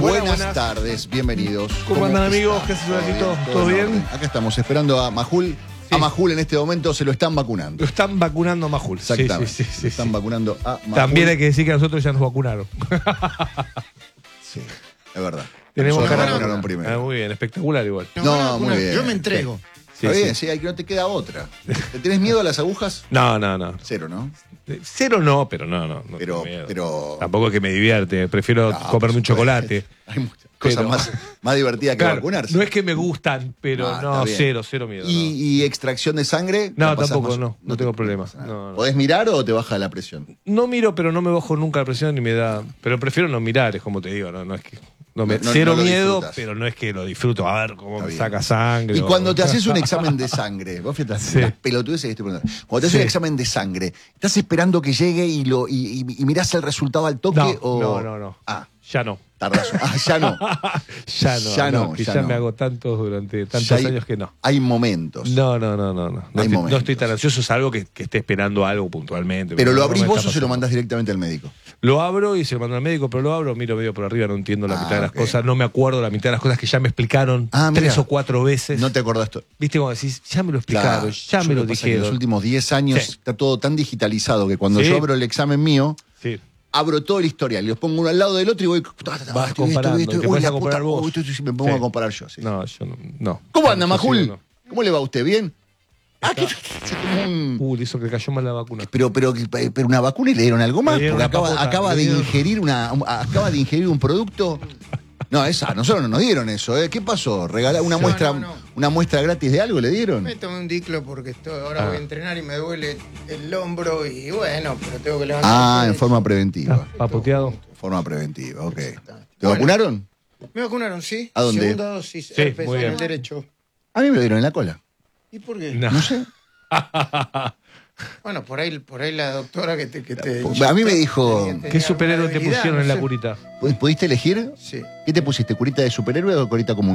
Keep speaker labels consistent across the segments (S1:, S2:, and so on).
S1: Buenas tardes, bienvenidos.
S2: ¿Cómo andan, amigos? ¿Qué haces, Latito? ¿Todo bien?
S1: Acá estamos esperando a Majul. Sí. A Majul en este momento se lo están vacunando.
S2: Lo están vacunando a Majul.
S1: Exactamente.
S2: Sí.
S1: Lo están vacunando a Majul.
S2: También hay que decir que a nosotros ya nos vacunaron.
S1: Sí, es verdad.
S2: Tenemos
S1: cara
S2: de
S1: vacunaron primero.
S2: muy bien, espectacular igual.
S1: No, muy bien.
S3: Yo me entrego.
S1: Sí. Está bien, sí, que no te queda otra. ¿Te tenés miedo a las agujas?
S2: No.
S1: Cero, ¿no?
S2: Cero no, pero no.
S1: Pero
S2: tampoco es que me divierte. Prefiero comerme un chocolate.
S1: Hay muchas cosas más divertidas que vacunarse.
S2: No es que me gustan, pero cero miedo.
S1: ¿Y extracción de sangre?
S2: No, tampoco, no tengo problemas. No.
S1: ¿Podés mirar o te baja la presión?
S2: No miro, pero no me bajo nunca la presión ni me da. Pero prefiero no mirar, es como te digo, no es que. Cero miedo, disfrutas. Pero no es que lo disfruto. A ver cómo me saca sangre.
S1: Y cuando te haces un examen de sangre, vos fíjate, las pelotudeces que estoy preguntando. Cuando te haces un examen de sangre, ¿estás esperando que llegue y mirás el resultado al toque?
S2: No. Ya no.
S1: Tardás. Ya no.
S2: Ya no. Me hago tantos durante tantos años que no.
S1: Hay momentos.
S2: No. No estoy tan ansioso, salvo que esté esperando algo puntualmente.
S1: ¿Pero lo abrís vos o se lo mandás directamente al médico?
S2: Lo abro y se lo mando al médico, pero lo abro, miro medio por arriba, no entiendo la mitad de las cosas, no me acuerdo la mitad de las cosas que ya me explicaron 3 o 4 veces.
S1: No te acordás esto.
S2: Viste como decís, ya me lo explicaron, ya me lo dijeron.
S1: En los últimos 10 años está todo tan digitalizado que cuando yo abro el examen mío, abro todo el historial y los pongo uno al lado del otro y voy
S2: vas comparando, te vas a comparar vos.
S1: Me pongo a comparar yo. Sí.
S2: No, yo no.
S1: ¿Cómo anda, Majul? ¿Cómo le va a usted? ¿Bien?
S2: Hizo que cayó mal la vacuna.
S1: Pero una vacuna y le dieron algo más, porque acaba de ingerir un producto. No, a nosotros no nos dieron eso, ¿eh? ¿Qué pasó? ¿Regalar una muestra gratis de algo le dieron?
S3: Me tomé un diclo porque ahora voy a entrenar y me duele el hombro y bueno, pero tengo que levantar.
S1: En forma preventiva.
S2: Papoteado.
S1: En forma preventiva, ok. ¿Te vacunaron?
S3: Me vacunaron, sí.
S1: ¿A dónde?
S3: Segunda dosis, herpes en el derecho.
S1: A mí me lo dieron en la cola.
S3: ¿Y por qué?
S1: No sé.
S3: Bueno, por ahí la doctora que te
S1: a mí me dijo...
S2: ¿Qué superhéroe te pusieron en la curita?
S1: ¿Pudiste elegir?
S3: Sí.
S1: ¿Qué te pusiste? ¿Curita de superhéroe o curita común?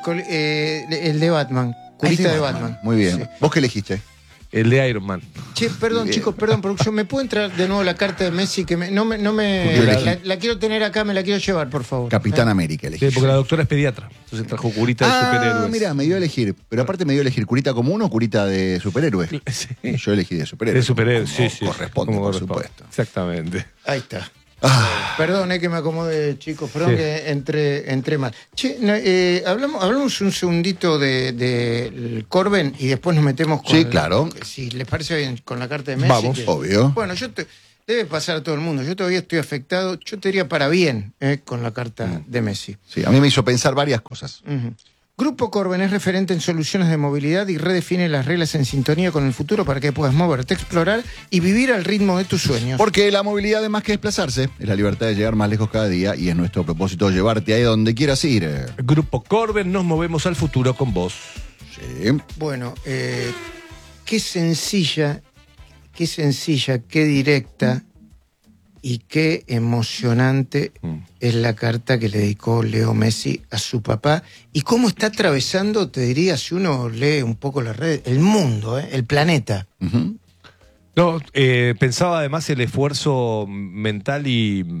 S3: El de Batman. Curita de Batman.
S1: Muy bien.
S3: Sí.
S1: ¿Vos qué elegiste?
S2: El de Iron Man.
S3: Che, perdón, chicos, producción. ¿Me puede entrar de nuevo la carta de Messi? Que la quiero tener acá, me la quiero llevar, por favor.
S1: Capitán América elegí.
S2: Sí, porque la doctora es pediatra. Entonces trajo curita de superhéroes.
S1: Mira, me dio a elegir. Pero aparte me dio a elegir curita común o curita de superhéroe.
S2: Sí.
S1: Yo elegí de superhéroe.
S2: De superhéroe, sí.
S1: Corresponde, por supuesto.
S2: Exactamente.
S3: Ahí está. Perdón, que me acomode, chicos. Perdón que entré mal. Che, hablamos un segundito del Corben y después nos metemos con...
S1: Sí, claro.
S3: Si les parece bien, con la carta de Messi.
S1: Vamos, obvio.
S3: Bueno, debe pasar a todo el mundo. Yo todavía estoy afectado. Yo te diría para bien con la carta de Messi.
S1: Sí, a mí me hizo pensar varias cosas.
S3: Grupo Corben es referente en soluciones de movilidad y redefine las reglas en sintonía con el futuro para que puedas moverte, explorar y vivir al ritmo de tus sueños.
S1: Porque la movilidad, además que desplazarse, es la libertad de llegar más lejos cada día y es nuestro propósito llevarte ahí donde quieras ir.
S2: Grupo Corben, nos movemos al futuro con vos.
S1: Sí.
S3: Bueno, qué sencilla, qué directa y qué emocionante es la carta que le dedicó Leo Messi a su papá y cómo está atravesando, te diría, si uno lee un poco las redes, el mundo, el planeta.
S2: No, pensaba además el esfuerzo mental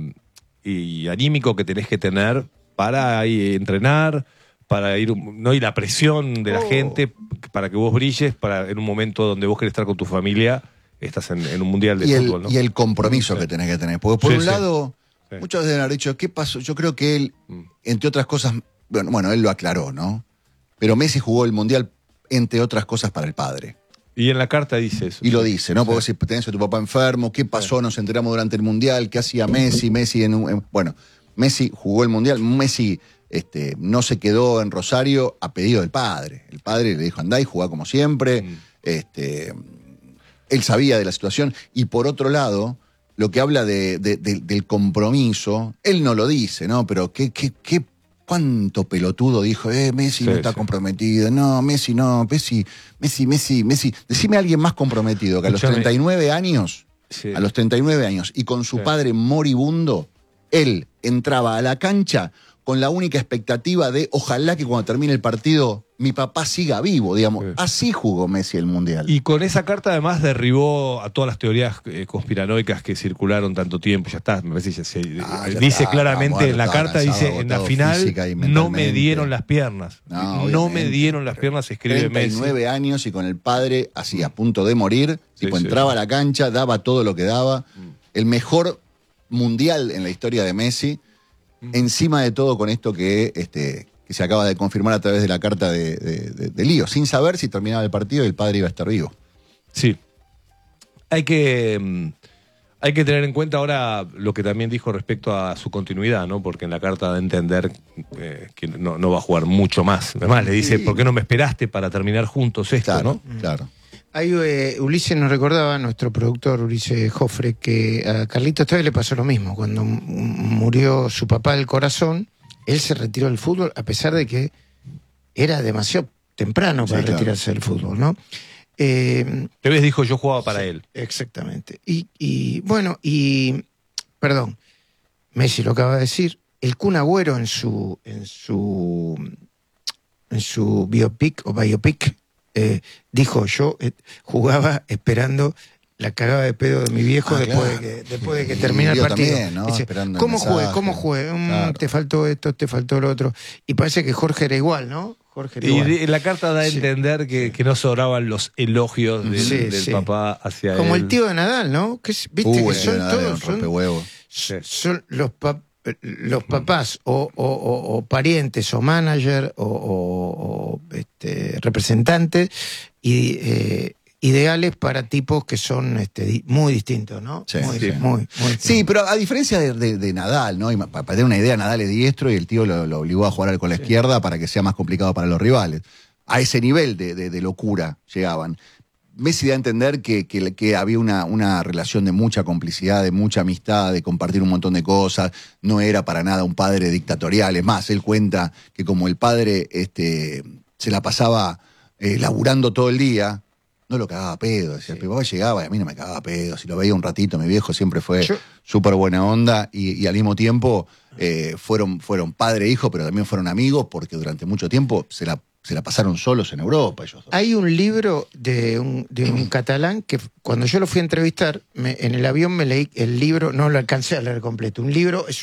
S2: y anímico que tenés que tener para entrenar, para ir, ¿no? Y la presión de la gente para que vos brilles, en un momento donde vos querés estar con tu familia. Estás en un mundial de fútbol, ¿no?
S1: Y el compromiso que tenés que tener. Porque por un lado, muchos deben haber dicho, ¿qué pasó? Yo creo que él, entre otras cosas, bueno, él lo aclaró, ¿no? Pero Messi jugó el mundial, entre otras cosas, para el padre.
S2: Y en la carta dice eso.
S1: Y lo dice, ¿no? Porque si tenés a tu papá enfermo, ¿qué pasó? Nos enteramos durante el mundial, ¿qué hacía Messi? Bueno, Messi jugó el mundial, Messi no se quedó en Rosario a pedido del padre. El padre le dijo, andá y jugá como siempre. Él sabía de la situación y por otro lado, lo que habla del compromiso, él no lo dice, ¿no? Pero cuánto pelotudo dijo, Messi no está comprometido, no, Messi no, Messi. Decime a alguien más comprometido que a los 39 años, y con su padre moribundo, él entraba a la cancha con la única expectativa de ojalá que cuando termine el partido mi papá siga vivo, digamos.
S2: Sí.
S1: Así jugó Messi el Mundial.
S2: Y con esa carta además derribó a todas las teorías conspiranoicas que circularon tanto tiempo. Ya está, me parece que
S1: Ya
S2: dice
S1: está,
S2: claramente
S1: muerto,
S2: en la
S1: estaba
S2: carta,
S1: cansado,
S2: dice en la
S1: agotado
S2: final
S1: física y
S2: no me
S1: mentalmente.
S2: dieron las piernas. No me
S1: obviamente.
S2: dieron las piernas, escribe
S1: 39
S2: Messi.
S1: años y con el padre así a punto de morir.
S2: Sí,
S1: Tipo,
S2: sí.
S1: entraba a la cancha, daba todo lo que daba. El mejor mundial en la historia de Messi. Encima de todo con esto que se acaba de confirmar a través de la carta de Lío, sin saber si terminaba el partido y el padre iba a estar vivo.
S2: Sí. Hay que tener en cuenta ahora lo que también dijo respecto a su continuidad, ¿no? Porque en la carta da a entender que no va a jugar mucho más. Además, le dice,
S1: Sí.
S2: ¿por qué no me esperaste para terminar juntos esto,
S1: Claro,
S2: no?
S1: claro.
S3: Ahí Ulises nos recordaba, nuestro productor Ulises Jofre, que a Carlitos Tevez le pasó lo mismo. Cuando murió su papá del corazón, él se retiró del fútbol a pesar de que era demasiado temprano para
S1: claro.
S3: retirarse del fútbol, ¿no?
S2: Tevez dijo, yo jugaba para él.
S3: Exactamente. Perdón, Messi lo acaba de decir, el Kun Agüero en su biopic dijo, yo jugaba esperando la cagada de pedo de mi viejo después de que
S1: Y
S3: termina el
S1: Lío
S3: partido.
S1: también, ¿no?
S3: Dice,
S1: Esperando el
S3: ¿cómo jugué?
S1: mensaje.
S3: ¿Cómo jugué?
S1: Claro.
S3: Te faltó esto, te faltó lo otro. Y parece que Jorge era igual, ¿no? Jorge era igual.
S2: Y la carta da a
S3: Sí.
S2: entender que no sobraban los elogios del
S3: Sí.
S2: papá hacia él.
S3: Como el tío de Nadal, ¿no? Que viste que son todos,
S1: rompehuevos.
S3: son los papás o parientes o manager o representantes ideales para tipos que son muy distintos, ¿no?
S1: Sí,
S3: muy,
S1: sí.
S3: muy distintos.
S1: Sí, pero a diferencia de Nadal, ¿no? Y para tener una idea, Nadal es diestro y el tío lo obligó a jugar con la izquierda para que sea más complicado para los rivales. A ese nivel de locura llegaban. Messi da a entender que había una relación de mucha complicidad, de mucha amistad, de compartir un montón de cosas. No era para nada un padre dictatorial. Es más, él cuenta que como el padre se la pasaba laburando todo el día, no lo cagaba a pedo. Decía, el papá llegaba y a mí no me cagaba a pedo. Si lo veía un ratito, mi viejo siempre fue súper buena onda y al mismo tiempo fueron padre e hijo, pero también fueron amigos porque durante mucho tiempo se la pasaron solos en Europa ellos dos.
S3: Hay un libro de un catalán que cuando yo lo fui a entrevistar, en el avión me leí el libro, no lo alcancé a leer completo. Un libro es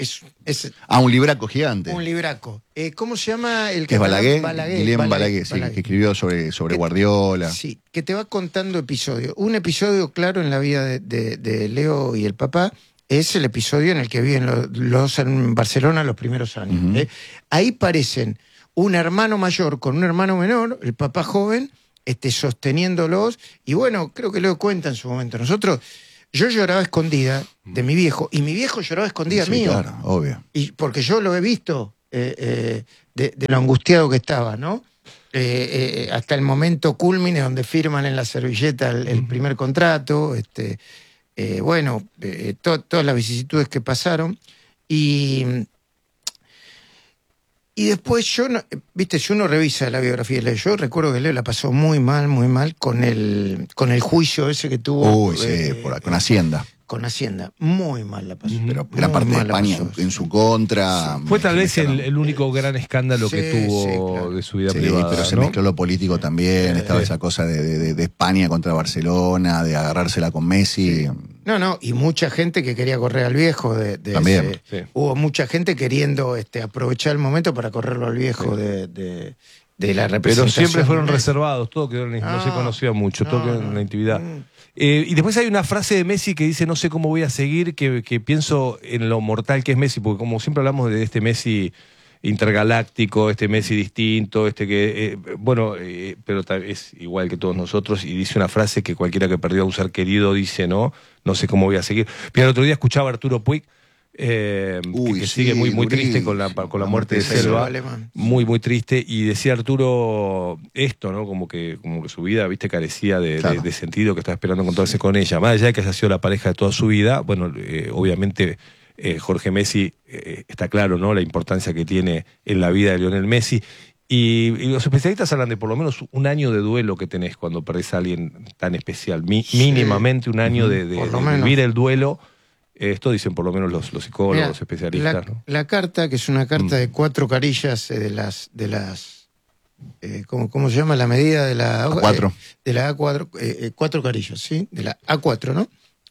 S1: un libraco gigante.
S3: un libraco. ¿Cómo se llama el
S1: Que es
S3: catalán?
S1: Guillem Balaguer, sí, que escribió sobre Guardiola.
S3: Sí, que te va contando episodios. Un episodio claro en la vida de Leo y el papá es el episodio en el que viven los dos en Barcelona los primeros años.
S1: Uh-huh.
S3: Ahí parecen un hermano mayor con un hermano menor, el papá joven, sosteniéndolos. Y bueno, creo que Leo cuenta en su momento. Yo lloraba escondida de mi viejo, y mi viejo lloraba escondida
S1: Sí,
S3: mío.
S1: claro, obvio.
S3: Y porque yo lo he visto de lo angustiado que estaba, ¿no? Hasta el momento culmine donde firman en la servilleta el primer contrato, todas las vicisitudes que pasaron. Y después si uno revisa la biografía de Leo, yo recuerdo que Leo la pasó muy mal con el juicio ese que tuvo.
S1: Uy, sí, con Hacienda.
S3: Con Hacienda. Muy mal la pasó.
S1: Pero gran parte de España en su contra.
S2: Fue tal vez el único gran escándalo que tuvo
S3: claro.
S2: de su vida
S1: Sí,
S2: privada.
S1: pero se
S2: ¿no?
S1: mezcló lo político también. Estaba esa cosa de España contra Barcelona, de agarrársela con Messi.
S3: Sí. No, y mucha gente que quería correr al viejo.
S1: También.
S2: Sí.
S3: Hubo mucha gente queriendo aprovechar el momento para correrlo al viejo de la representación.
S2: Pero siempre fueron
S3: ¿no?
S2: reservados, todo quedó no se conocía mucho, todo quedó en la intimidad.
S3: Mm.
S2: Y después hay una frase de Messi que dice, no sé cómo voy a seguir, que pienso en lo mortal que es Messi, porque como siempre hablamos de este Messi intergaláctico, este Messi distinto, pero es igual que todos nosotros, y dice una frase que cualquiera que perdió a un ser querido dice, no sé cómo voy a seguir. Pero el otro día escuchaba a Arturo Puig, que
S1: sí,
S2: sigue muy triste con la muerte de Selva,
S3: alemán.
S2: muy triste, y decía Arturo esto, ¿no? Como que su vida, viste, carecía
S1: Claro.
S2: de sentido, que estaba esperando encontrarse con ella, más allá de que haya sido la pareja de toda su vida. Bueno, obviamente Jorge Messi, está claro, ¿no? La importancia que tiene en la vida de Lionel Messi. Y los especialistas hablan de por lo menos un año de duelo que tenés cuando perdés a alguien tan especial. Mínimamente un año de
S3: por lo menos.
S2: vivir el duelo. Esto dicen por lo menos los psicólogos,
S3: Mirá,
S2: especialistas, ¿no?
S3: La carta, que es una carta de 4 carillas de las ¿cómo se llama? La medida de la
S1: A4.
S3: De la A4, 4 carillas, ¿sí? De la A4, ¿no?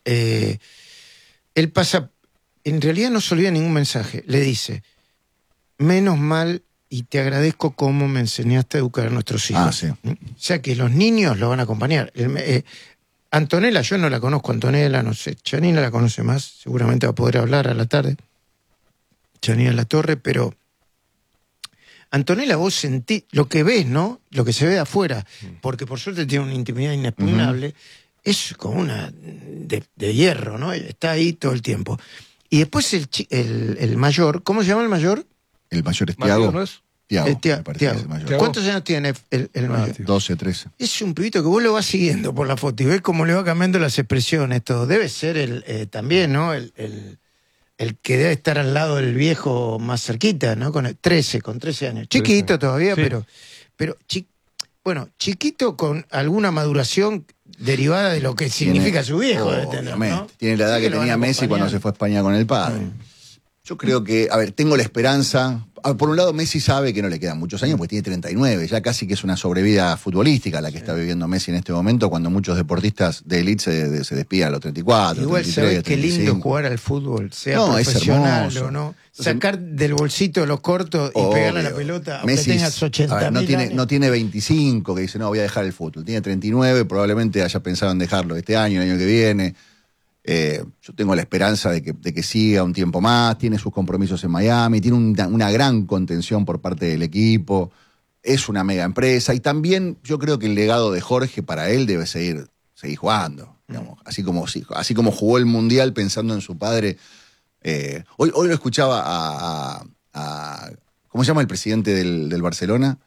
S3: Él pasa, en realidad no se olvida ningún mensaje. Le dice, menos mal y te agradezco cómo me enseñaste a educar a nuestros hijos.
S1: Sí.
S3: O sea que los niños lo van a acompañar. Antonella, yo no la conozco, Antonella, no sé, Janina la conoce más, seguramente va a poder hablar a la tarde, Janina Latorre, pero Antonella, vos sentís lo que ves, ¿no? Lo que se ve de afuera, porque por suerte tiene una intimidad inexpugnable, es como una de hierro, ¿no? Está ahí todo el tiempo. Y después el mayor, ¿cómo se llama el mayor?
S1: El mayor es Tiago.
S2: ¿No es?
S1: Tiago, me parece que
S3: Tiago.
S1: es el mayor.
S3: ¿Cuántos años tiene el mayor?
S1: 12, 13.
S3: Es un pibito que vos lo vas siguiendo por la foto y ves cómo le va cambiando las expresiones, todo. Debe ser también, ¿no? El que debe estar al lado del viejo más cerquita, ¿no? Con 13 años. Chiquito todavía,
S2: sí.
S3: pero chiquito con alguna maduración derivada de lo que significa su viejo. Debe tener,
S1: Obviamente.
S3: ¿no?
S1: Tiene la edad
S3: Sí
S1: que
S3: lo
S1: tenía
S3: van
S1: Messi cuando
S3: acompañando.
S1: se fue a España con el padre. Yo creo que, a ver, tengo la esperanza. Por un lado, Messi sabe que no le quedan muchos años, porque tiene 39, ya casi que es una sobrevida futbolística la que está viviendo Messi en este momento, cuando muchos deportistas de élite se despiden a los 34,
S3: Igual
S1: 33,
S3: sabés qué lindo
S1: 35.
S3: jugar al fútbol, sea
S1: No, es
S3: profesional
S1: hermoso.
S3: o no.
S1: Entonces,
S3: Sacar del bolsito los cortos y pegarle a la
S1: obvio.
S3: pelota, aunque
S1: Messi
S3: tengas 80
S1: a ver,
S3: años.
S1: no tiene 25, que dice, no, voy a dejar el fútbol. Tiene 39, probablemente haya pensado en dejarlo este año, el año que viene. Yo tengo la esperanza de que siga un tiempo más, tiene sus compromisos en Miami, tiene una gran contención por parte del equipo, es una mega empresa y también yo creo que el legado de Jorge para él debe seguir jugando, digamos, así como jugó el Mundial pensando en su padre. Hoy lo escuchaba a ¿cómo se llama el presidente del Barcelona?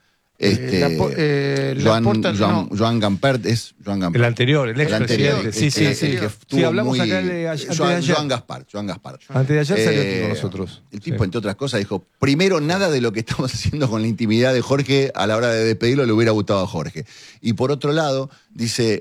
S1: Joan Gamper, es Joan Gamper.
S2: El anterior, el expresidente. Sí.
S1: Sí,
S2: hablamos acá antes de ayer.
S1: Joan Gaspar.
S2: Antes de ayer salió aquí con nosotros.
S1: El tipo, entre otras cosas, dijo, primero, nada de lo que estamos haciendo con la intimidad de Jorge a la hora de despedirlo le hubiera gustado a Jorge. Y por otro lado, dice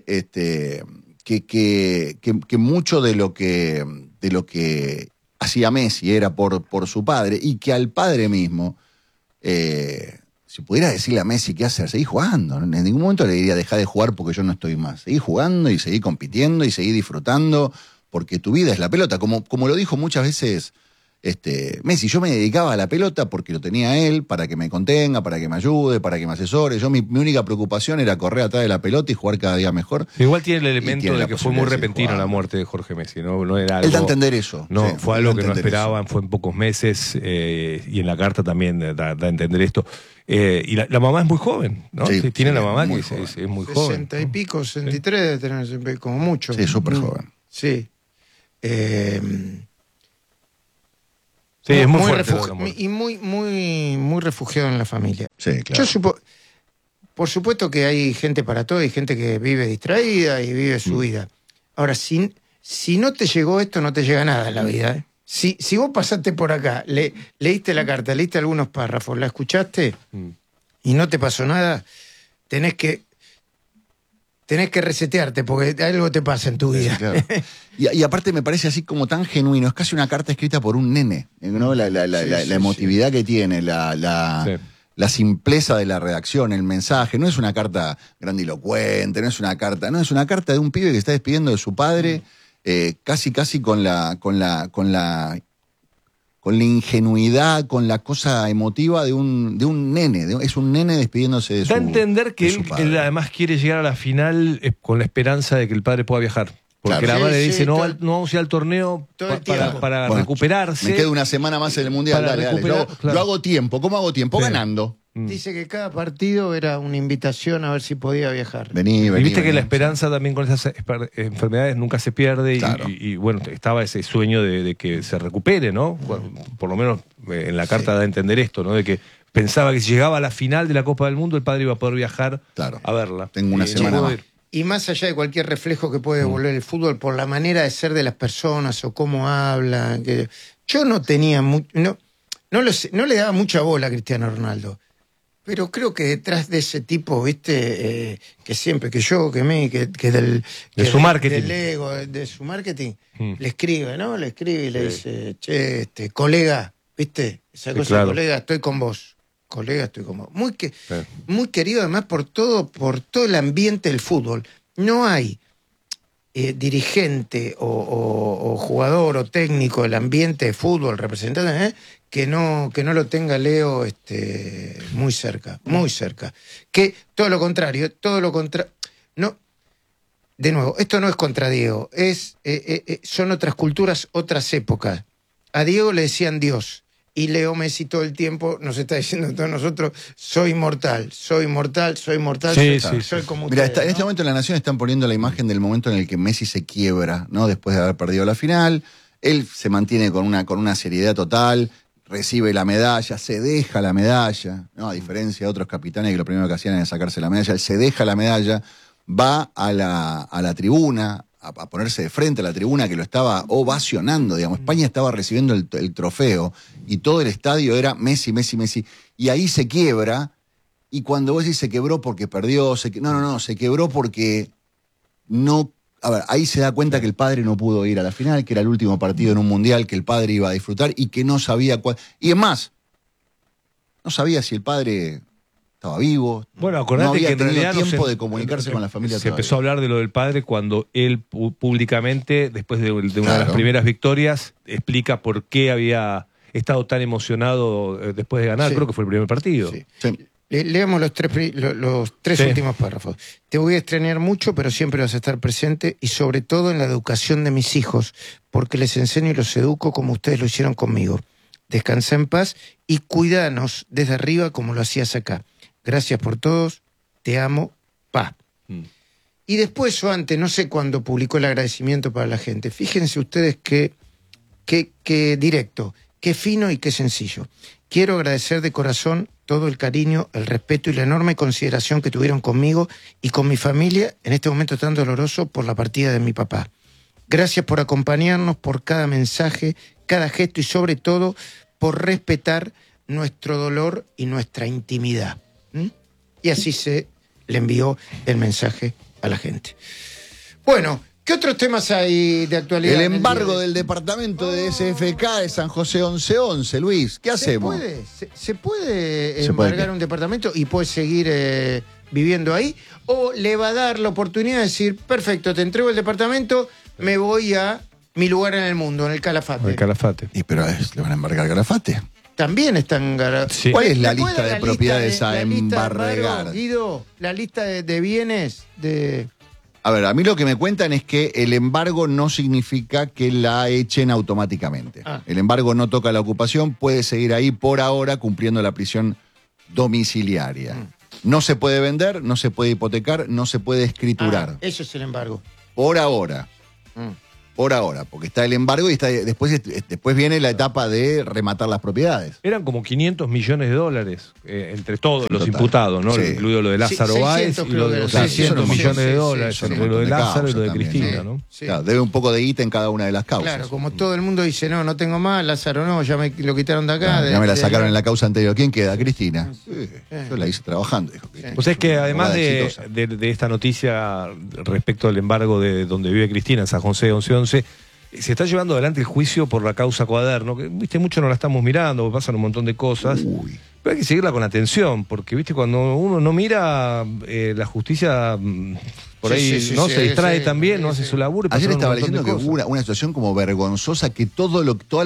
S1: que mucho de lo que hacía Messi era por su padre y que al padre mismo... si pudiera decirle a Messi qué hacer, seguí jugando. En ningún momento le diría dejar de jugar porque yo no estoy más. Seguí jugando y seguí compitiendo y seguí disfrutando porque tu vida es la pelota. Como lo dijo muchas veces Messi, yo me dedicaba a la pelota porque lo tenía él, para que me contenga, para que me ayude, para que me asesore. Mi única preocupación era correr atrás de la pelota y jugar cada día mejor.
S2: Igual tiene el elemento
S1: tiene
S2: de
S1: la
S2: que fue muy
S1: posibilidad de seguir
S2: repentino
S1: jugando.
S2: la muerte de Jorge Messi, no era algo...
S1: Él da a entender eso.
S2: No,
S1: sí,
S2: fue
S1: él da
S2: algo
S1: a
S2: que no
S1: entender
S2: esperaban,
S1: eso.
S2: fue en pocos meses, y en la carta también da a entender esto. Y la mamá es muy joven, ¿no?
S1: Sí,
S2: Tiene
S1: sí,
S2: la mamá
S1: muy
S2: que
S1: joven.
S2: es muy joven.
S3: 60 y pico, 63 debe tener como mucho.
S1: Sí, súper joven.
S3: Sí.
S2: Sí, es muy
S3: muy
S2: fuerte. la muerte.
S3: y muy refugiado en la familia.
S1: Sí, claro.
S3: Por supuesto que hay gente para todo, hay gente que vive distraída y vive su vida. Ahora, si no te llegó esto, no te llega nada en la vida, ¿eh? Si vos pasaste por acá, leíste la carta, leíste algunos párrafos, la escuchaste y no te pasó nada, tenés que resetearte porque algo te pasa en tu vida.
S1: Sí, claro. Y aparte me parece así como tan genuino, es casi una carta escrita por un nene, ¿no? La emotividad que tiene, la simpleza de la redacción, el mensaje, no es una carta grandilocuente, no es una carta de un pibe que está despidiendo de su padre, casi con la ingenuidad, con la cosa emotiva de un nene, es un nene despidiéndose de su padre.
S2: Da a entender que él además quiere llegar a la final con la esperanza de que el padre pueda viajar. Porque
S1: Claro.
S2: la madre
S3: Sí,
S2: dice, no
S3: todo-
S2: vamos a ir al torneo
S3: todo el tiempo.
S2: para
S1: Bueno,
S2: recuperarse.
S1: Me queda una semana más en el Mundial,
S2: Para
S1: dale.
S2: recuperar, claro.
S1: Yo hago tiempo. ¿Cómo hago tiempo?
S2: Sí.
S1: Ganando.
S3: Dice que cada partido era una invitación a ver si podía viajar.
S1: Vení.
S2: Y viste que
S1: vení.
S2: la esperanza también con esas enfermedades nunca se pierde
S1: Claro.
S2: y bueno, estaba ese sueño de que se recupere, ¿no? Bueno, por lo menos en la carta da a entender esto, ¿no? De que pensaba que si llegaba a la final de la Copa del Mundo el padre iba a poder viajar
S1: Claro.
S2: a verla.
S1: Tengo una
S2: Y no
S1: semana
S2: pudo
S1: más.
S2: ir.
S3: Y más allá de cualquier reflejo que puede devolver el fútbol por la manera de ser de las personas o cómo hablan, yo no tenía no le daba mucha bola a Cristiano Ronaldo. Pero creo que detrás de ese tipo, viste, que siempre, que yo, que mí, que del...
S2: De
S3: que
S2: su marketing.
S3: Del ego, de su marketing, le escribe, ¿no? Le escribe y le dice, che, colega, viste, esa cosa,
S2: claro.
S3: colega, estoy con vos. Colega, estoy con vos. Muy querido además por todo el ambiente del fútbol. No hay dirigente o jugador o técnico del ambiente de fútbol, representante, que no lo tenga Leo muy cerca. Que todo lo contrario. No, de nuevo, esto no es contra Diego, son otras culturas, otras épocas. A Diego le decían Dios, y Leo Messi todo el tiempo nos está diciendo a todos nosotros, soy inmortal, soy como
S1: Mira,
S3: ustedes,
S1: en este
S3: ¿no?
S1: momento en La Nación están poniendo la imagen del momento en el que Messi se quiebra, ¿no? Después de haber perdido la final. Él se mantiene con una seriedad total, recibe la medalla, se deja la medalla, ¿no? A diferencia de otros capitanes que lo primero que hacían era sacarse la medalla, él se deja la medalla, va a la tribuna, a ponerse de frente a la tribuna que lo estaba ovacionando, digamos. España estaba recibiendo el trofeo y todo el estadio era Messi, Messi, Messi. Y ahí se quiebra, y cuando vos decís se quebró porque perdió, se quebró porque no... A ver, ahí se da cuenta que el padre no pudo ir a la final, que era el último partido en un mundial que el padre iba a disfrutar y que no sabía cuál... Y es más, no sabía si el padre estaba vivo.
S2: Bueno, acordate
S1: no había
S2: que en
S1: tenido
S2: realidad
S1: tiempo de comunicarse con la familia.
S2: Se empezó a hablar de lo del padre cuando él públicamente, después de una de las primeras victorias, explica por qué había estado tan emocionado después de ganar.
S3: Sí.
S2: Creo que fue el primer partido.
S3: Sí.
S1: Sí.
S3: Leamos los tres
S2: Sí.
S3: últimos párrafos. Te voy a extrañar mucho, pero siempre vas a estar presente y sobre todo en la educación de mis hijos, porque les enseño y los educo como ustedes lo hicieron conmigo. Descansa en paz y cuidanos desde arriba como lo hacías acá. Gracias por todos, te amo, pa. Y después o antes, no sé cuándo publicó el agradecimiento para la gente. Fíjense ustedes qué directo, qué fino y qué sencillo. Quiero agradecer de corazón todo el cariño, el respeto y la enorme consideración que tuvieron conmigo y con mi familia en este momento tan doloroso por la partida de mi papá. Gracias por acompañarnos, por cada mensaje, cada gesto y sobre todo por respetar nuestro dolor y nuestra intimidad. Y así se le envió el mensaje a la gente. Bueno, ¿qué otros temas hay de actualidad?
S1: El
S3: en día
S1: embargo
S3: de-
S1: del departamento de SFK de San José 1111, Luis. ¿Qué hacemos?
S3: ¿Se puede
S1: ¿Se
S3: embargar
S1: puede qué?
S3: un departamento y puede seguir viviendo ahí? ¿O le va a dar la oportunidad de decir, perfecto, te entrego el departamento, me voy a mi lugar en el mundo, en el Calafate?
S2: El Calafate.
S1: Y pero le van a embargar Calafate.
S3: También están...
S2: Sí.
S1: ¿Cuál es la
S3: ¿Me puede
S1: lista
S3: dar
S1: de propiedades a
S3: la lista de
S1: embargar?
S3: embargo, Guido, la lista de bienes de...
S1: A ver, a mí lo que me cuentan es que el embargo no significa que la echen automáticamente.
S3: Ah.
S1: El embargo no toca la ocupación, puede seguir ahí por ahora cumpliendo la prisión domiciliaria. No se puede vender, no se puede hipotecar, no se puede escriturar.
S3: Eso es el embargo.
S1: Por ahora.
S3: Mm.
S1: Por ahora, porque está el embargo y después viene la etapa de rematar las propiedades.
S2: Eran como 500 millones de dólares entre todos los
S1: Total.
S2: imputados, ¿no?
S1: Sí.
S2: Incluido lo de Lázaro
S3: 600
S2: Báez y
S3: creo
S2: lo
S3: que
S2: de los
S3: era.
S1: Claro,
S2: 600
S1: sí,
S2: millones de
S3: sí,
S2: dólares
S3: sí,
S2: entre
S1: son un
S2: lo de
S1: montón de
S2: Lázaro y lo de
S1: causas
S2: Cristina,
S1: también,
S2: ¿no?
S3: Sí.
S1: Claro, debe un poco de guita en cada una de las causas.
S3: Claro, como todo el mundo dice, no tengo más, Lázaro no, ya me lo quitaron de acá.
S1: Claro, ya me la
S3: de-
S1: sacaron en la causa anterior. ¿Quién queda? Cristina. Sí, yo la hice trabajando, dijo Cristina.
S2: O sea, es que además
S1: Abogada
S2: de,
S1: exitosa.
S2: de esta noticia respecto al embargo de donde vive Cristina, en San José 1111, se está llevando adelante el juicio por la causa Cuaderno, que viste mucho no la estamos mirando, porque pasan un montón de cosas.
S1: Uy.
S2: Pero hay que seguirla con atención, porque viste cuando uno no mira la justicia por
S3: Sí,
S2: ahí
S3: sí, sí,
S2: no
S3: sí,
S2: se distrae
S3: sí,
S2: también,
S3: sí,
S2: no hace
S3: sí.
S2: su laburo. Y
S1: Ayer
S2: pasaron un
S1: estaba
S2: montón de
S1: leyendo que hubo
S2: cosas.
S1: una situación como vergonzosa, que toda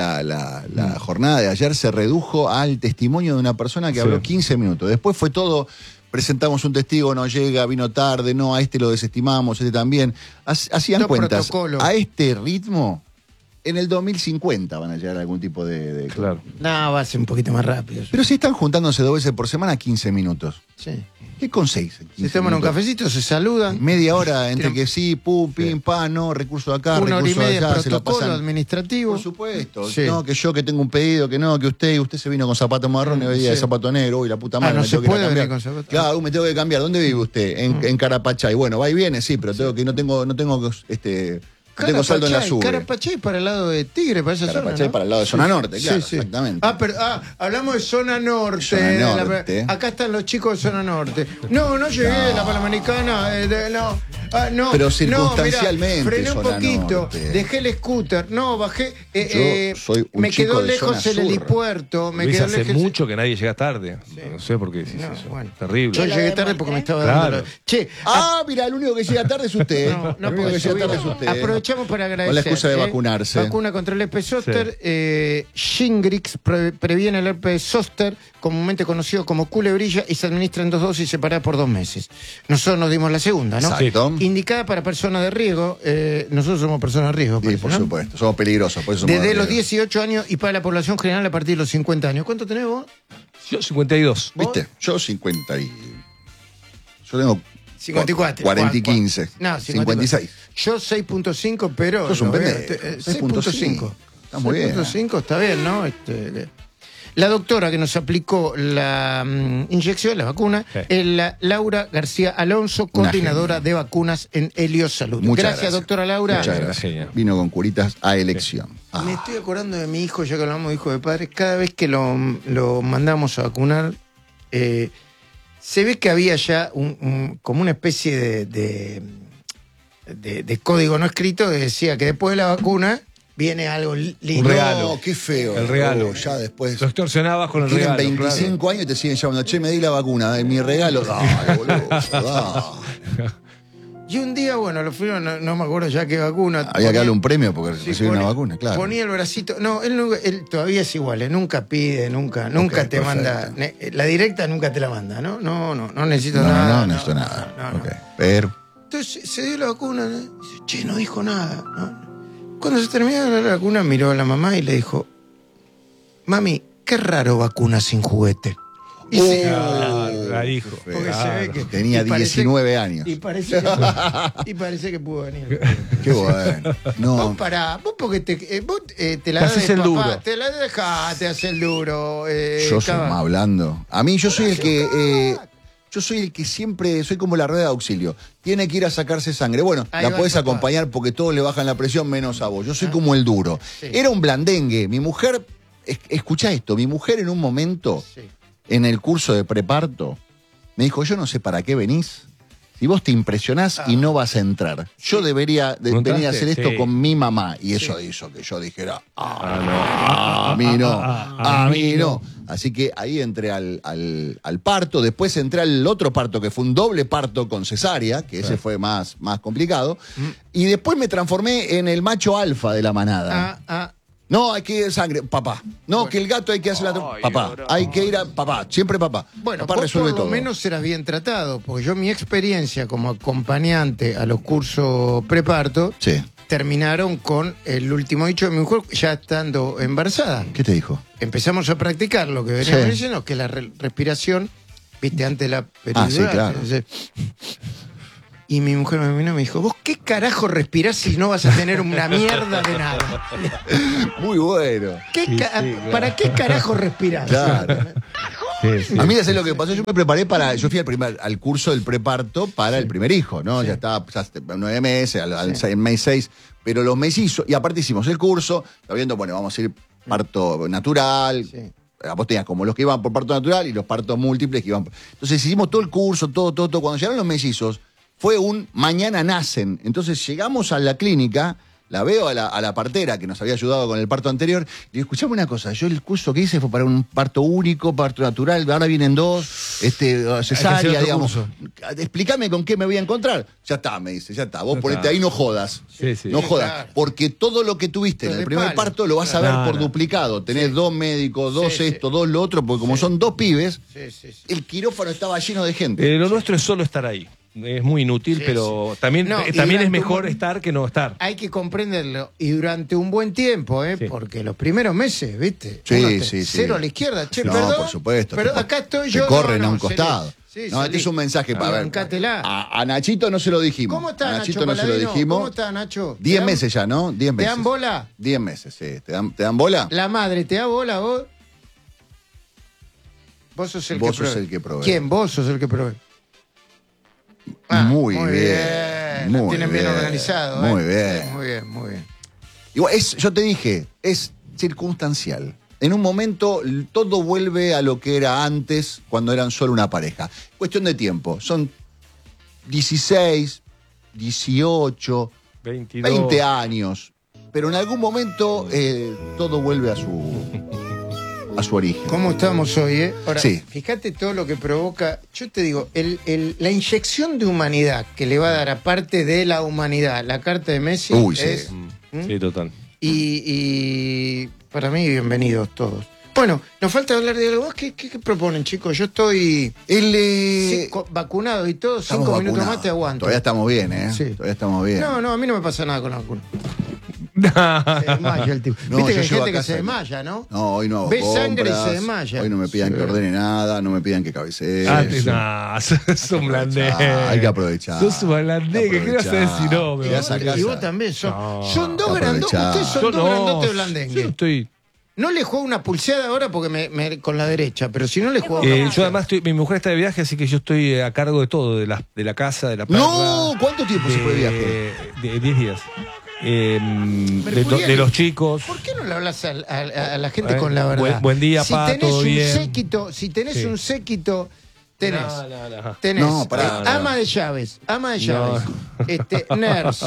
S1: la jornada de ayer se redujo al testimonio de una persona que
S2: Sí.
S1: habló 15 minutos. Después fue todo, presentamos un testigo, no llega, vino tarde, no, a este lo desestimamos, este también. Hacían
S3: Los
S1: cuentas.
S3: protocolos.
S1: A este ritmo, en el 2050 van a llegar a algún tipo de...
S2: Claro.
S3: No, va a ser un poquito más rápido.
S1: Pero si están juntándose 2 veces por semana, 15 minutos.
S3: Sí.
S1: ¿Qué conseguís? en 15
S3: Se toman un
S1: minutos?
S3: cafecito, se saludan.
S1: Media hora entre
S3: Tiran-
S1: que sí, pum, pim, pa, no, recurso de acá,
S3: Una hora y
S1: recurso de
S3: media
S1: allá,
S3: de
S1: se lo
S3: protocolo
S1: pasan.
S3: administrativo.
S1: Por supuesto.
S3: Sí.
S1: No, que yo que tengo un pedido, que no, que usted se vino con zapatos marrones, hoy día de
S3: Sí.
S1: zapato negro, uy, la puta madre,
S3: no
S1: me
S3: se
S1: tengo que ir a
S3: puede
S1: cambiar.
S3: venir con zapatos.
S1: Claro, me tengo que cambiar. ¿Dónde vive usted? En Carapachay. Bueno, va y viene, sí, pero tengo que no tengo Tengo saldo en la sube.
S3: Carapachay para el lado de Tigre, para esa zona,
S1: Carapachay
S3: ¿no?
S1: para el lado de zona norte, claro,
S3: Sí, sí.
S1: exactamente.
S3: Hablamos de zona norte.
S1: Zona norte.
S3: Acá están los chicos de zona norte. No llegué de la Panamericana. No.
S1: Pero circunstancialmente,
S3: No, mirá, frené un
S1: zona
S3: poquito,
S1: norte.
S3: dejé el scooter, bajé.
S1: Yo soy un
S3: me
S1: chico
S3: quedó
S1: de
S3: lejos
S1: zona
S3: el
S1: sur.
S3: helipuerto. Me
S2: Luis,
S3: quedó
S2: hace
S3: lejos.
S2: mucho que nadie llega tarde. No sé por qué decís
S3: No,
S2: eso.
S3: bueno.
S2: Terrible.
S3: Yo llegué tarde porque me estaba
S2: Claro.
S3: dando. Che,
S1: Mira, el único que llega tarde es usted.
S3: No,
S1: el único
S3: porque
S1: que llega
S3: subimos.
S1: tarde es usted.
S3: Aprovechamos para agradecer.
S1: Con la excusa de vacunarse.
S3: Vacuna contra el herpes zóster. Shingrix previene el herpes zóster, comúnmente conocido como culebrilla, y se administra en 2 dosis separadas por 2 meses. Nosotros nos dimos la segunda, ¿no?
S1: Exacto.
S3: Indicada para personas de riesgo. Nosotros somos personas de riesgo.
S1: Sí,
S3: parece,
S1: por
S3: ¿no?
S1: supuesto. Somos peligrosos. Por eso somos
S3: Desde los
S1: riesgos.
S3: 18 años y para la población general a partir de los 50 años. ¿Cuánto tenés vos?
S2: Yo 52.
S1: ¿Viste? Yo 50 y... Yo tengo
S3: 54.
S1: 40 y 15.
S3: No,
S1: 56.
S3: Yo 6.5, pero...
S1: Sos un
S3: lo veo,
S1: pendejo.
S3: 6.5.
S1: Está muy bien.
S3: 6.5 está bien, ¿no? La doctora que nos aplicó la inyección, la vacuna,
S2: Sí.
S3: es la Laura García Alonso, coordinadora de vacunas en Helios Salud.
S1: Muchas
S3: Gracias, doctora Laura.
S1: Muchas
S2: Genia.
S1: gracias. Vino con curitas a elección.
S3: Me estoy acordando de mi hijo, ya que hablamos de hijo de padres, cada vez que lo mandamos a vacunar, se ve que había ya como una especie de código no escrito que decía que después de la vacuna viene algo lindo.
S2: Un regalo.
S1: No, qué feo.
S2: El regalo.
S1: Ya después...
S2: Lo extorsionabas con el
S1: Tienen
S2: regalo.
S1: 25
S2: claro.
S1: años y te siguen llamando. Che, me di la vacuna. Mi regalo. Dale, boludo. Dale.
S3: Y un día, bueno, lo fueron, no me acuerdo ya qué vacuna.
S1: Había que darle un premio porque
S3: Sí,
S1: recibió una
S3: ponía-
S1: vacuna, claro.
S3: Ponía el bracito. No, él todavía es igual, nunca pide, nunca te
S1: perfecto.
S3: manda. La directa nunca te la manda, ¿no? No necesito
S1: No,
S3: nada.
S1: no necesito nada.
S3: no.
S1: Ok. Pero...
S3: Entonces se dio la vacuna, ¿no? Dice, che, no dijo nada. No. Cuando se terminó la vacuna, miró a la mamá y le dijo: Mami, qué raro vacuna sin juguete. Y sí,
S2: Claro, la dijo.
S3: porque se
S2: Claro.
S3: ve que
S1: Tenía
S3: y parece-
S1: 19 años.
S3: Y parece que pudo venir.
S1: Qué bueno. No.
S3: Vos pará, vos porque vos, te la
S2: Te
S3: das
S2: haces
S3: de
S2: el
S3: papá,
S2: duro.
S3: te la dejas, te hace el duro.
S1: Yo soy
S3: Cava.
S1: más hablando. A mí yo soy el que... yo soy el que siempre, soy como la rueda de auxilio. Tiene que ir a sacarse sangre. Bueno,
S3: Ahí
S1: la
S3: va
S1: podés
S3: el papá.
S1: acompañar porque todos le bajan la presión menos a vos. Yo soy como el duro.
S3: Sí.
S1: Era un blandengue. Mi mujer, escuchá esto, mi mujer en un momento,
S3: Sí.
S1: en el curso de preparto, me dijo, yo no sé para qué venís. Si vos te impresionás y no vas a entrar. Yo debería
S2: ¿Preguntaste?
S1: venir a hacer esto
S2: Sí.
S1: con mi mamá. Y eso hizo que yo dijera, a mí no, a mí no. Así que ahí entré al parto, después entré al otro parto, que fue un doble parto con cesárea, que ese fue más complicado. Y después me transformé en el macho alfa de la manada. No, hay que ir sangre, papá. No,
S3: Bueno.
S1: que el gato hay que hacer papá. Hay que ir a papá, siempre papá.
S3: Bueno,
S1: papá
S3: vos
S1: resuelve
S3: por lo
S1: todo.
S3: menos serás bien tratado, porque yo mi experiencia como acompañante a los cursos preparto
S1: Sí.
S3: terminaron con el último dicho de mi mujer ya estando embarazada.
S1: ¿Qué te dijo?
S3: Empezamos a practicar lo que veníamos
S1: Sí.
S3: diciendo, que es la respiración, viste, antes de la periodidad.
S1: sí, claro.
S3: Y mi mujer me vino y me dijo, ¿vos qué carajo respirás si no vas a tener una mierda de nada?
S1: Muy bueno.
S3: ¿Para qué carajo respirás?
S1: Claro.
S2: Sí, sí.
S1: A mí, ¿sabes lo que pasó? Yo me preparé yo fui al curso del preparto para el primer hijo, ¿no? Ya estaba 9 meses, al mes 6, pero los mellizos, y aparte hicimos el curso, sabiendo, bueno, vamos a ir parto natural.
S3: Sí.
S1: Vos tenías como los que iban por parto natural y los partos múltiples que iban. Entonces hicimos todo el curso, todo. Cuando llegaron los mellizos, fue un mañana nacen. Entonces llegamos a la clínica, la veo a la partera que nos había ayudado con el parto anterior, y le digo, escuchame una cosa, yo el curso que hice fue para un parto único, parto natural, ahora vienen 2, cesárea,
S2: otro
S1: digamos.
S2: curso.
S1: Explícame con qué me voy a encontrar. Ya está, me dice, ya está. Vos
S2: Ya
S1: ponete
S2: está.
S1: ahí, no jodas.
S2: Sí, sí.
S1: No
S3: Sí,
S1: jodas.
S3: claro.
S1: Porque todo lo que tuviste en
S3: Pero
S1: el
S3: de
S1: primer
S3: palo.
S1: parto lo vas a ver
S2: No,
S1: por
S2: no.
S1: duplicado. Tenés
S2: Sí.
S1: 2 médicos, 2
S3: Sí,
S1: esto, 2 lo otro, porque como son 2 pibes,
S3: Sí.
S1: el quirófano estaba lleno de gente.
S2: Lo nuestro es solo estar ahí. Es muy inútil,
S3: Sí,
S2: pero también,
S3: No, y
S2: también es
S3: durante
S2: mejor
S3: un-
S2: estar que no estar.
S3: Hay que comprenderlo. Y durante un buen tiempo,
S2: Sí.
S3: porque los primeros meses, ¿viste?
S1: Sí,
S3: Uno
S1: sí.
S3: Cero a la izquierda. Che,
S1: No,
S3: perdón.
S1: por supuesto.
S3: Pero
S1: Te-
S3: acá estoy
S1: te
S3: yo.
S1: corren a un
S3: salí.
S1: costado.
S3: Sí,
S1: No,
S3: salí.
S1: este es un mensaje para ver.
S3: Bancátela.
S1: A Nachito no se lo dijimos.
S3: ¿Cómo está
S1: a Nachito
S3: Nacho
S1: no se lo
S3: Paladino?
S1: dijimos.
S3: ¿Cómo está Nacho?
S1: 10
S3: ¿Te dan-
S1: meses ya, ¿no? 10
S3: ¿Te
S1: meses.
S3: dan bola?
S1: 10 meses, sí. ¿Te dan bola?
S3: La madre, ¿te da bola vos? Vos sos el
S1: Vos
S3: que
S1: sos
S3: provee.
S1: el que provee.
S3: ¿Quién? Vos sos el que provee.
S1: Muy bien.
S3: bien. Lo tienen bien organizado.
S1: Muy bien.
S3: Sí, muy bien, muy bien.
S1: Igual, yo te dije, es circunstancial. En un momento todo vuelve a lo que era antes, cuando eran solo una pareja. Cuestión de tiempo. Son 16, 18,
S2: 22.
S1: 20 años. Pero en algún momento todo vuelve a su origen.
S3: ¿Cómo estamos hoy, Ahora,
S1: Sí.
S3: fíjate todo lo que provoca. Yo te digo, la inyección de humanidad que le va a dar, aparte de la humanidad, la carta de Messi
S1: Uy, sí.
S3: es.
S2: Sí, total.
S3: Y para mí, bienvenidos todos. Bueno, nos falta hablar de algo. ¿Qué proponen, chicos? Yo estoy vacunado y todo. 5 minutos
S1: vacunados.
S3: más te aguanto.
S1: Todavía estamos bien, ¿eh?
S3: Sí.
S1: Todavía estamos bien.
S3: No, a mí no me pasa nada con la vacuna. Se desmaya el tipo.
S1: No,
S3: Viste
S1: yo
S3: que hay
S1: llego a
S3: gente que
S1: casa
S3: se
S1: y-
S3: desmaya, ¿no?
S1: No, hoy no hago
S3: Ve sangre y
S1: compras,
S3: se desmaya.
S1: Hoy no me pidan
S3: Sí.
S1: que ordene nada, no me pidan que cabecee.
S2: Sos un blandés.
S1: Hay que aprovechar.
S2: Sos un blandés. ¿Qué vas a decir? No,
S1: Te vas a casa.
S3: Y vos también son dos
S1: aprovechá.
S3: grandotes. Ustedes son
S2: Yo
S3: dos
S2: no.
S3: grandotes
S2: Yo
S3: blandengues.
S2: estoy.
S3: No le juego una pulseada ahora porque me con la derecha, pero si no le juego.
S2: Yo además mi mujer está de viaje, así que yo estoy a cargo de todo, de la casa, de la perra.
S1: No, ¿cuánto tiempo se fue de viaje?
S2: De 10 días.
S3: Julián,
S2: De los chicos.
S3: ¿Por qué no le hablas a la gente con la verdad?
S2: Buen día,
S3: si
S2: pa,
S3: tenés
S2: todo
S3: un
S2: bien.
S3: séquito, si tenés
S2: Sí.
S3: un séquito, tenés.
S2: No.
S3: Tenés
S1: No, pará, no.
S3: ama de llaves, nurse,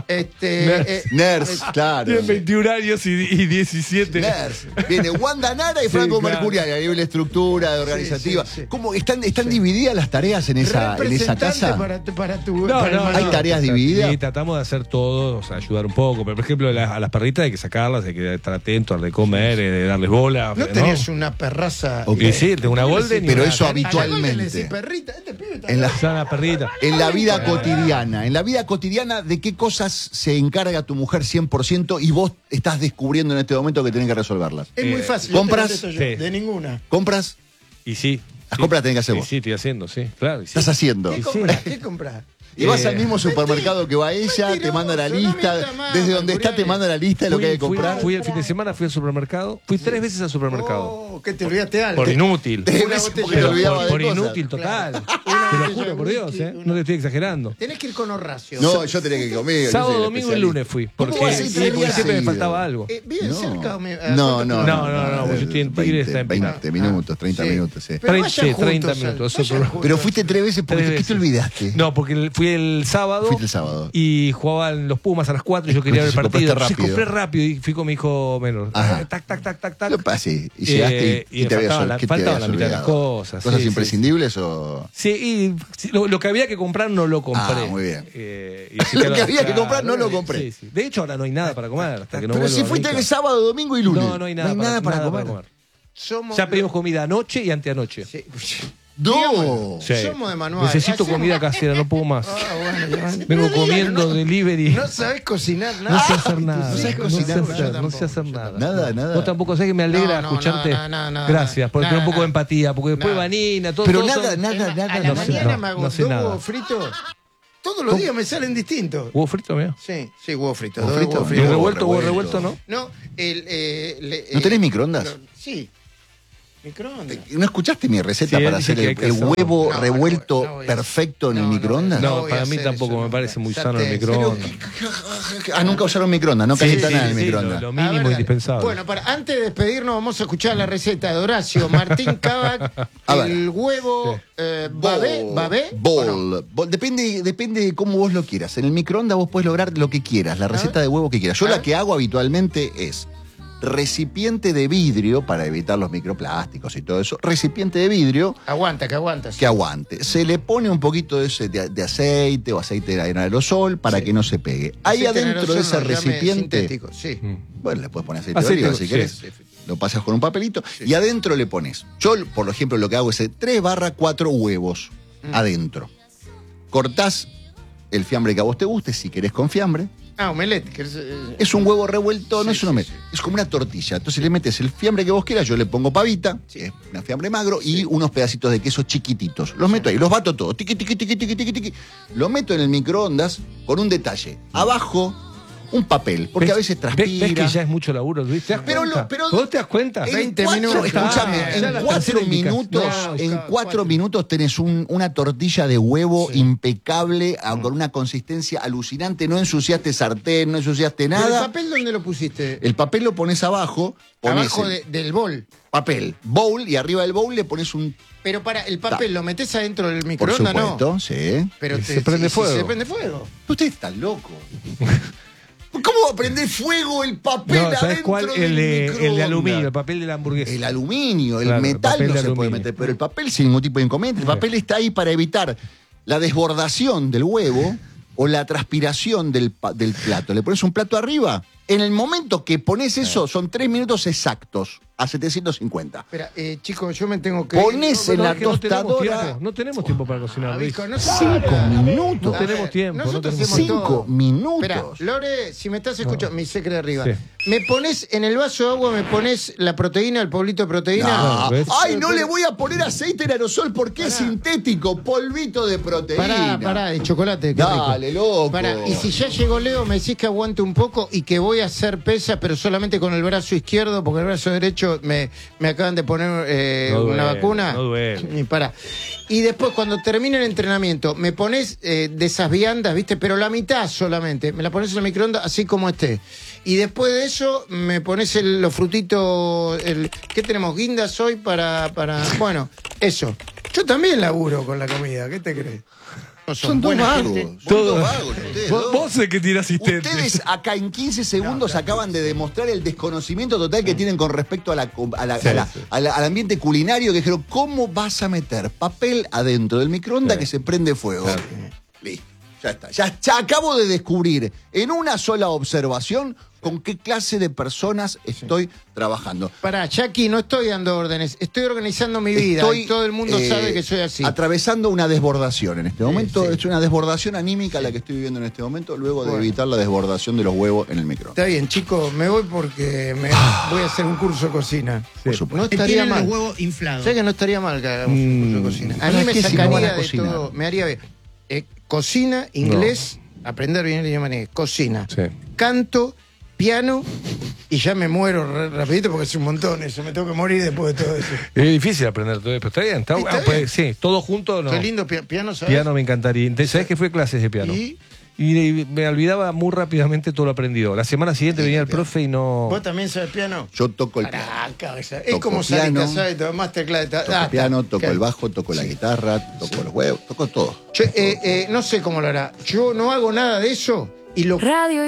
S1: Ners, claro.
S2: Tienen 21 años y 17.
S1: Ners. Viene Wanda Nara y Franco
S2: claro.
S1: Mercurial a nivel de estructura, de organizativa.
S3: sí.
S1: ¿Cómo están divididas las tareas en esa casa?
S3: para tu
S2: No,
S3: para el
S2: no,
S3: mayor.
S1: ¿Hay tareas divididas?
S2: Sí, tratamos de hacer todo, o sea, ayudar un poco. Pero, por ejemplo, a las perritas hay que sacarlas, hay que estar atentos, darle de comer, de darles bola.
S3: ¿No tenías una perraza?
S1: Ok.
S2: Sí, tengo una golden y
S1: Pero
S2: una-
S1: eso
S3: A la golden le
S1: habitualmente.
S3: decís perrita, este pibe está
S1: En la,
S2: Son las perritas.
S1: en la vida cotidiana. En la vida cotidiana, ¿de qué cosas se encarga tu mujer 100% y vos estás descubriendo en este momento que tenés que resolverlas?
S3: Es muy fácil.
S1: ¿compras?
S3: yo te contesto yo,
S2: Sí.
S3: De ninguna.
S1: ¿Compras?
S2: Y sí.
S1: Las compras tenés que hacer
S2: Sí,
S1: vos.
S2: sí, estoy haciendo, sí, claro. y sí.
S1: Estás haciendo.
S3: ¿Qué
S2: Sí.
S3: compras? ¿Qué compras?
S1: Y vas
S2: Eh,
S1: al mismo supermercado que va ella, te manda la
S3: Mentiroso,
S1: lista.
S3: no mientas más,
S1: Desde donde está te
S3: Mercurial.
S1: manda la lista de lo que hay que comprar.
S2: Fui el fin de semana, fui al supermercado. Fui 3 veces al supermercado.
S3: Oh, ¿qué te olvidaste algo?
S2: Por inútil.
S1: Tres
S3: Una
S1: veces
S3: botella
S1: porque te
S3: de
S1: olvidaba de
S2: Por
S1: cosas.
S2: inútil total.
S3: Una
S2: Te lo
S3: botella
S2: juro
S3: de
S2: por Dios,
S3: whisky,
S2: no te estoy exagerando.
S3: Tenés que ir con Horacio.
S1: No, yo tenía que ir conmigo. yo
S2: Sábado,
S1: soy el
S2: domingo y
S1: especialista.
S2: lunes fui.
S1: ¿Cómo
S2: Porque,
S1: vas a ir
S2: sí,
S1: tres
S2: porque
S1: días
S2: siempre me
S1: seguidos?
S2: faltaba algo.
S3: ¿Bien
S1: No.
S3: cerca o me- a
S1: No,
S3: cuánto
S1: no,
S3: te-
S2: no, yo estoy en Tigre, está en
S1: 20 minutos, 30
S3: Sí.
S1: minutos, sí.
S3: Pero
S2: 30,
S3: vayan
S2: 30
S3: juntos,
S2: minutos,
S3: vayan
S2: otro-
S3: juntos.
S1: Pero fuiste 3 veces porque
S2: 3
S1: ¿qué
S2: veces.
S1: te olvidaste?
S2: No, porque fui el sábado.
S1: Fuiste el sábado.
S2: Y jugaban los Pumas a las 4 y yo quería ver el
S1: Entonces
S2: partido.
S1: compraste
S2: Entonces
S1: rápido.
S2: compré rápido y fui con mi hijo menor.
S1: Ajá.
S2: Tac, tac, tac, tac, tac.
S1: Lo pasé. Y llegaste y
S2: me
S1: te habías
S2: faltaba la-
S1: ¿qué te
S2: faltaba
S1: habías
S2: la mitad de las
S1: olvidado?
S2: cosas.
S1: ¿Cosas
S2: sí, sí,
S1: imprescindibles o...?
S2: Sí, y sí, lo que había que comprar no lo compré.
S1: Ah, muy bien.
S2: Y sí,
S1: Lo que había que comprar no lo compré.
S2: Sí, sí. De hecho, ahora no hay nada para comer. Hasta que no
S1: Pero
S2: vuelva
S1: si
S2: a
S1: fuiste
S2: Rica.
S1: el sábado, domingo y lunes.
S2: No hay nada,
S1: para comer.
S3: Somos
S2: Ya pedimos comida anoche y anteanoche.
S3: Sí.
S1: ¡No!
S2: Sí.
S3: Somos de manual.
S2: Necesito
S3: Hacemos-
S2: comida casera, no puedo más.
S3: Ah, bueno, ya.
S2: Vengo
S3: No digas
S2: comiendo
S3: que no-
S2: delivery.
S3: No sabés cocinar nada.
S2: No sé hacer nada.
S3: No sabés
S1: No
S3: cocinar.
S1: sé hacer-
S3: Yo
S2: no
S3: tampoco,
S2: sé hacer
S3: yo
S2: nada.
S1: Nada, nada.
S2: Vos tampoco sabés que me alegra
S3: No,
S2: escucharte.
S3: nada,
S2: Gracias, porque
S3: nada,
S2: un poco de
S3: nada.
S2: empatía, porque después
S3: Nada.
S2: vanina, todo.
S1: Pero
S2: todo
S1: nada,
S2: son-
S1: nada,
S3: A
S1: nada.
S3: la
S2: no sé,
S3: mañana
S2: no,
S3: me hago
S2: no sé
S3: dos
S2: nada.
S3: huevos fritos. Todos los días me salen distintos.
S2: ¿Huevo frito, mira?
S3: Sí, huevo frito.
S1: ¿Huevo
S3: dos
S1: frito?
S3: huevos
S2: ¿Y
S3: fritos.
S2: huevo revuelto, no?
S3: No,
S1: ¿No tenés microondas?
S3: Sí. Microondas.
S1: ¿No escuchaste mi receta
S2: Sí, él
S1: para
S2: dice
S1: hacer
S2: que hay
S1: el,
S2: que
S1: el
S2: hacerlo.
S1: huevo
S3: No,
S1: revuelto
S3: no voy a-
S1: perfecto en el
S3: no,
S1: microondas?
S3: no
S2: No,
S3: voy a
S2: para mí
S3: hacer
S2: tampoco
S3: eso,
S2: me
S3: no.
S2: parece muy
S3: Ya
S2: sano el
S3: te-
S2: microondas.
S1: Ah, nunca usaron microondas, no calienta nada en el microondas.
S2: Lo
S3: A
S2: mínimo
S3: ver, dale.
S2: indispensable.
S3: Bueno, antes de despedirnos, vamos a escuchar la receta de Horacio Martín Cabac.
S1: A ver.
S3: El huevo babé. ¿o no?
S1: Bol. Depende de cómo vos lo quieras. En el microondas vos podés lograr lo que quieras, la receta de huevo que quieras. Yo
S3: A
S1: la
S3: ver.
S1: que hago habitualmente es recipiente de vidrio, para evitar los microplásticos y todo eso, recipiente de vidrio
S3: Aguanta, que aguantas.
S1: que aguante. Se le pone un poquito de aceite o aceite de aerosol para que no se pegue. Ahí
S3: Aceite
S1: adentro de ese
S3: aerosol, no, llame
S1: recipiente,
S3: sintético, sí.
S1: bueno, le puedes poner aceite,
S2: Aceite,
S1: de oliva si
S2: sí,
S1: querés.
S2: sí,
S1: Lo pasas con un papelito y adentro le pones. Yo, por ejemplo, lo que hago es 3/4 huevos adentro. Cortás el fiambre que a vos te guste, si querés con fiambre.
S3: Ah, omelette.
S1: Es un huevo revuelto, no
S3: Sí,
S1: es un
S3: sí,
S1: omelette,
S3: sí.
S1: es como una tortilla. Entonces le metes el fiambre que vos quieras, yo le pongo pavita, que es una fiambre magro, y unos pedacitos de queso chiquititos. Los meto ahí, los bato todos, tiqui, tiqui, tiqui, tiqui, tiqui, tiqui. Lo meto en el microondas con un detalle. Abajo un papel, porque a veces transpira.
S2: ¿Ves que ya es mucho laburo, Luis? ¿Te das cuenta? ¿Vos te das cuenta?
S3: 20 minutos.
S1: Escúchame,
S2: Ya la tercera indicación.
S1: en 4 minutos tenés una tortilla de huevo impecable, con una consistencia alucinante. No ensuciaste sartén, no ensuciaste
S3: ¿Pero
S1: nada.
S3: el papel dónde lo pusiste?
S1: El papel lo pones abajo.
S3: Abajo del bol.
S1: Papel, bowl, y arriba del bowl le pones un...
S3: Pero el papel, ¿lo metés adentro del
S1: Por
S3: microondas?
S1: supuesto,
S3: No.
S1: sí.
S3: Pero
S2: Se prende fuego.
S3: se prende fuego.
S1: Usted está loco. ¿Cómo va a prender fuego el papel
S2: No, ¿sabes
S1: adentro
S2: cuál?
S1: del
S2: El de
S1: microondas?
S2: aluminio, el papel de la hamburguesa.
S1: El aluminio,
S2: Claro,
S1: el metal
S2: papel
S1: no
S2: de
S1: se puede
S2: aluminio.
S1: meter, pero el papel sin ningún tipo de inconveniente. El papel está ahí para evitar la desbordación del huevo o la transpiración del plato. Le pones un plato arriba. En el momento que pones eso, son 3 minutos exactos a 750.
S3: Espera, chicos, yo me tengo que...
S1: Pones en la
S2: es que no tenemos
S1: tostadora...
S2: tiempo. No tenemos tiempo para cocinar, Luis.
S3: Visco, no se
S1: 5
S3: vale.
S1: minutos.
S2: No tenemos tiempo. No
S3: Nosotros
S2: tenemos
S3: hacemos
S2: tiempo.
S1: 5
S3: todo.
S1: minutos.
S3: Espera, Lore, si me estás escuchando, mi secre de arriba.
S2: Sí.
S3: Me pones en el vaso de agua, me pones la proteína, el polvito de proteína.
S1: No.
S2: ¿ves?
S1: Ay, no le voy a poner aceite en aerosol porque es sintético, polvito de proteína.
S3: Pará, de chocolate. qué
S1: Dale,
S3: rico.
S1: loco.
S3: Pará, y si ya llegó Leo, me decís que aguante un poco y que voy a hacer pesa, pero solamente con el brazo izquierdo, porque el brazo derecho me acaban de poner
S2: No
S3: una
S2: duele,
S3: vacuna.
S2: no duele.
S3: Y pará. Y después, cuando termine el entrenamiento, me pones de esas viandas, ¿viste? Pero la mitad solamente. Me la pones en el microondas así como esté. Y después de eso, me pones los frutitos. ¿Qué tenemos? Guindas hoy para. Bueno, eso. Yo también laburo con la comida. ¿Qué te crees? No
S1: Son dos
S3: buena
S1: vagos.
S3: gente.
S1: Son dos vagos ustedes dos.
S2: Vos es que tiene asistente.
S1: Ustedes acá en 15 segundos acaban de demostrar el desconocimiento total que tienen con respecto al ambiente culinario, que dijeron, ¿cómo vas a meter papel adentro del microondas que se prende fuego? Listo, ya está. Ya acabo de descubrir en una sola observación con qué clase de personas estoy trabajando.
S3: Pará, Jackie, no estoy dando órdenes, estoy organizando mi vida y todo el mundo sabe que soy así.
S1: Atravesando una desbordación en este momento.
S3: sí.
S1: Es una desbordación anímica la que estoy viviendo en este momento, luego de evitar la desbordación de los huevos en el microondas.
S3: Está bien, chicos, me voy porque voy a hacer un curso de cocina.
S1: Por supuesto.
S3: No estaría mal.
S4: los huevos inflados.
S3: Sé que no estaría mal que hagamos un curso de cocina. A
S1: ¿para
S3: mí me
S1: qué si no van
S3: sacaría
S1: a
S3: de
S1: cocinar?
S3: todo, me haría bien. Cocina, inglés, aprender bien el idioma inglés, cocina,
S2: Sí.
S3: canto, piano y ya me muero rapidito porque es un montón eso, me tengo que morir después de todo eso.
S2: Es difícil aprender todo esto. Está bien.
S3: Está bien.
S2: Pues, sí, todo junto no.
S3: Qué lindo piano, ¿sabes?
S2: Piano me encantaría. ¿Sabés que fui a clases de piano?
S3: ¿Y?
S2: Y me olvidaba muy rápidamente todo lo aprendido. La semana siguiente venía el profe y no...
S3: ¿Vos también sabes piano?
S1: Yo toco el piano.
S3: Pará, cabeza. Es
S1: Toco
S3: como salir
S1: piano,
S3: casado y tomar masterclass.
S1: Toco el piano, toco el bajo, toco la guitarra, toco los huevos, toco todo.
S3: No sé cómo lo hará. Yo no hago nada de eso y lo
S5: Radio